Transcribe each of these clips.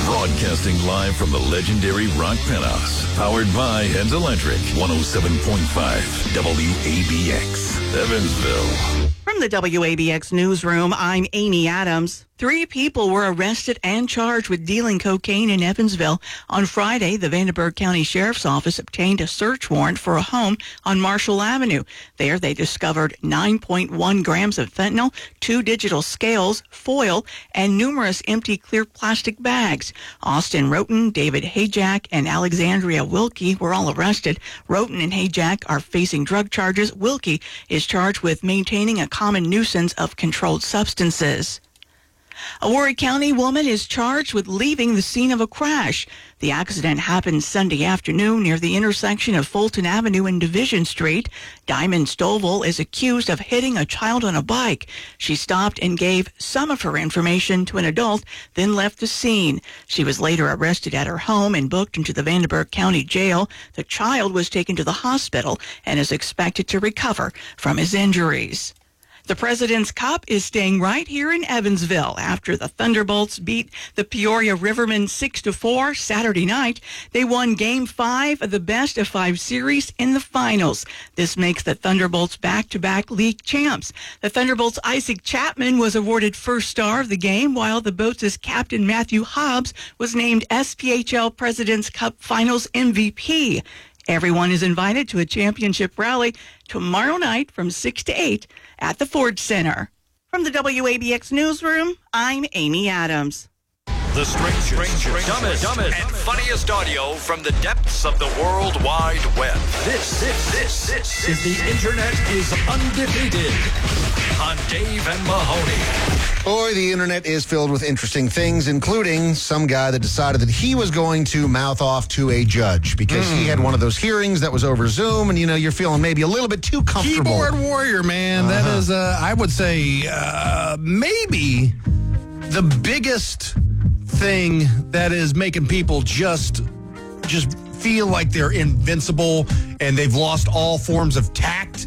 Broadcasting live from the legendary Rock Penthouse. Powered by Heads Electric. 107.5 WABX, Evansville. From the WABX newsroom, I'm Amy Adams. 3 people were arrested and charged with dealing cocaine in Evansville. On Friday, the Vanderburgh County Sheriff's Office obtained a search warrant for a home on Marshall Avenue. There, they discovered 9.1 grams of fentanyl, 2 digital scales, foil, and numerous empty clear plastic bags. Austin Roten, David Hayjack, and Alexandria Wilkie were all arrested. Roten and Hayjack are facing drug charges. Wilkie is charged with maintaining a common nuisance of controlled substances. A Horry County woman is charged with leaving the scene of a crash. The accident happened Sunday afternoon near the intersection of Fulton Avenue and Division Street. Diamond Stovall is accused of hitting a child on a bike. She stopped and gave some of her information to an adult, then left the scene. She was later arrested at her home and booked into the Vanderburgh County Jail. The child was taken to the hospital and is expected to recover from his injuries. The President's Cup is staying right here in Evansville after the Thunderbolts beat the Peoria Rivermen 6-4 Saturday night. They won Game 5 of the best-of-5 series in the finals. This makes the Thunderbolts back-to-back league champs. The Thunderbolts' Isaac Chapman was awarded first star of the game, while the Boats' captain Matthew Hobbs was named SPHL President's Cup Finals MVP. Everyone is invited to a championship rally tomorrow night from 6 to 8 at the Ford Center. From the WABX newsroom, I'm Amy Adams. The strangest, dumbest, and funniest audio from the depths of the World Wide Web. This is The Internet is Undefeated on Dave and Mahoney. Boy, the internet is filled with interesting things, including some guy that decided that he was going to mouth off to a judge because he had one of those hearings that was over Zoom, and, you know, you're feeling maybe a little bit too comfortable. Keyboard warrior, man. That is, I would say, maybe the biggest thing that is making people just feel like they're invincible and they've lost all forms of tact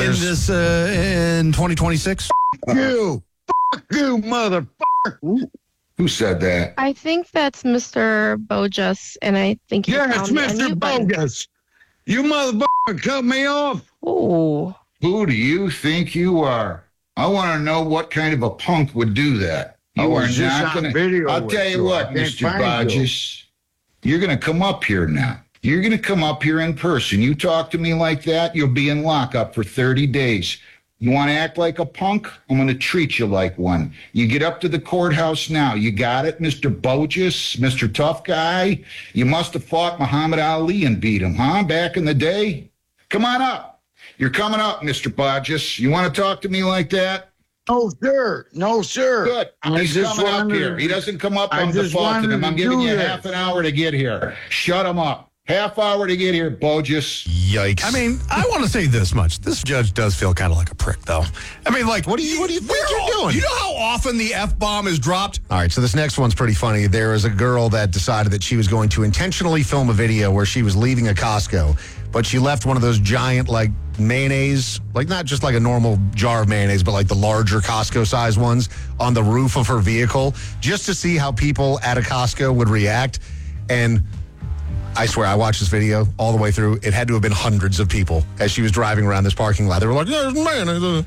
in 2026. Fuck you, motherfucker. Who said that? I think that's Mr. Bogus, and I think it's Mr. Bogus. You motherfucker cut me off. Oh. Who do you think you are? I want to know what kind of a punk would do that. You are not going to. I'll tell you what, Mr. Bodges, you're going to come up here now. You're going to come up here in person. You talk to me like that, you'll be in lockup for 30 days. You want to act like a punk? I'm going to treat you like one. You get up to the courthouse now. You got it, Mr. Bogus, Mr. Tough Guy? You must have fought Muhammad Ali and beat him, huh, back in the day? Come on up. You're coming up, Mr. Bodges. You want to talk to me like that? No, sir. No, sir. Good. He's coming up here. He doesn't come up, I'm defaulting him. I'm giving you half an hour to get here. Shut him up. Half hour to get here, Bogus. Yikes. I mean, I want to say this much. This judge does feel kind of like a prick, though. I mean, like, what do you think you're doing? You know how often the F-bomb is dropped? All right, so this next one's pretty funny. There is a girl that decided that she was going to intentionally film a video where she was leaving a Costco, but she left one of those giant, like, mayonnaise, like not just like a normal jar of mayonnaise, but like the larger Costco size ones on the roof of her vehicle just to see how people at a Costco would react. And I swear, I watched this video all the way through. It had to have been hundreds of people as she was driving around this parking lot. They were like, there's mayonnaise.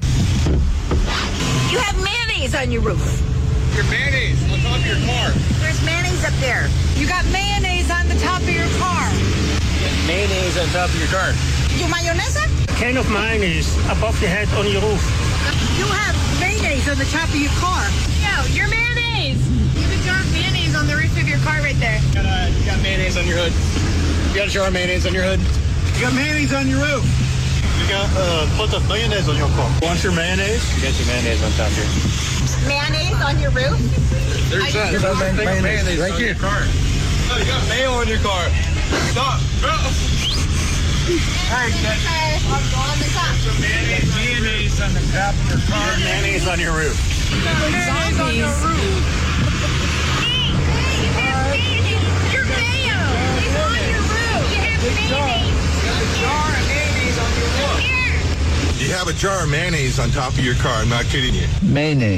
You have mayonnaise on your roof. Your mayonnaise on top of your car. There's mayonnaise up there. You got mayonnaise on the top of your car. Mayonnaise on top of your car. You mayonnaise? Can of mayonnaise above the head on your roof. You have mayonnaise on the top of your car. No, your mayonnaise. You have a jar of mayonnaise on the roof of your car right there. You got mayonnaise on your hood. You got a jar of mayonnaise on your hood. You got mayonnaise on your roof. You got a pot of mayonnaise on your car. Want your mayonnaise? You got your mayonnaise on top here. Mayonnaise on your roof? There's mayonnaise right here. Oh, you got mayo on your car. Stop. Hey, on the top. Mayonnaise on the top of your car. Mayonnaise on your roof. Mayonnaise on your roof. Your mayo is on your roof. You have mayonnaise. Jar of mayonnaise on your roof. Here. You have a jar of mayonnaise on top of your car. I'm not kidding you. Mayonnaise.